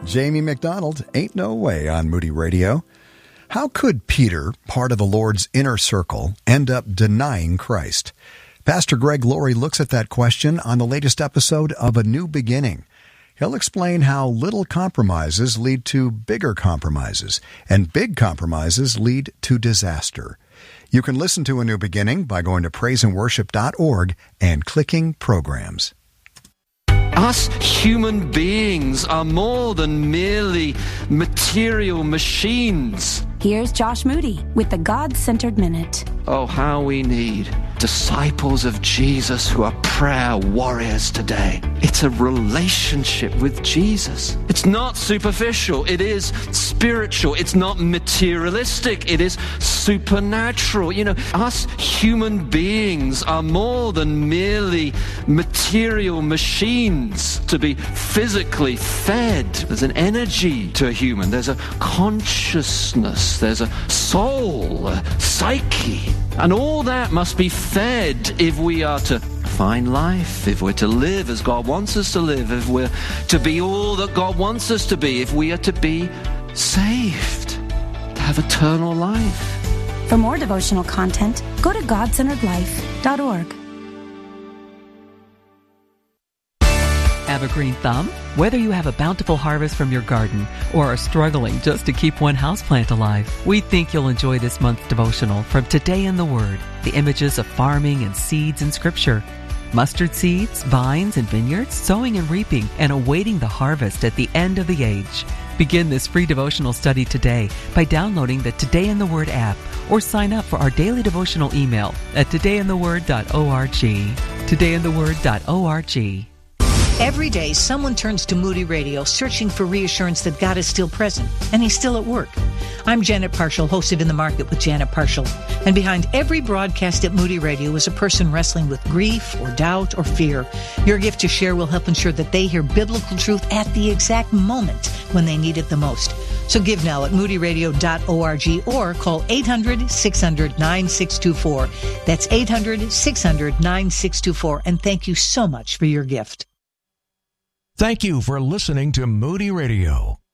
Jamie McDonald, Ain't No Way on Moody Radio. How could Peter, part of the Lord's inner circle, end up denying Christ? Pastor Greg Laurie looks at that question on the latest episode of A New Beginning. He'll explain how little compromises lead to bigger compromises, and big compromises lead to disaster. You can listen to A New Beginning by going to praiseandworship.org and clicking Programs. Us human beings are more than merely material machines. Here's Josh Moody with the God-Centered Minute. Oh, how we need disciples of Jesus who are prayer warriors today. It's a relationship with Jesus. It's not superficial. It is spiritual. It's not materialistic. It is supernatural. You know, us human beings are more than merely material machines to be physically fed. There's an energy to a human. There's a consciousness. There's a soul, a psyche. And all that must be fed if we are to find life, if we're to live as God wants us to live, if we're to be all that God wants us to be, if we are to be saved, to have eternal life. For more devotional content, go to godcenteredlife.org. Have a green thumb? Whether you have a bountiful harvest from your garden or are struggling just to keep one houseplant alive, we think you'll enjoy this month's devotional from Today in the Word, the images of farming and seeds in Scripture. Mustard seeds, vines, and vineyards, sowing and reaping, and awaiting the harvest at the end of the age. Begin this free devotional study today by downloading the Today in the Word app or sign up for our daily devotional email at todayintheword.org. todayintheword.org. Every day, someone turns to Moody Radio searching for reassurance that God is still present and He's still at work. I'm Janet Parshall, host of In the Market with Janet Parshall. And behind every broadcast at Moody Radio is a person wrestling with grief or doubt or fear. Your gift to share will help ensure that they hear biblical truth at the exact moment when they need it the most. So give now at moodyradio.org or call 800-600-9624. That's 800-600-9624. And thank you so much for your gift. Thank you for listening to Moody Radio.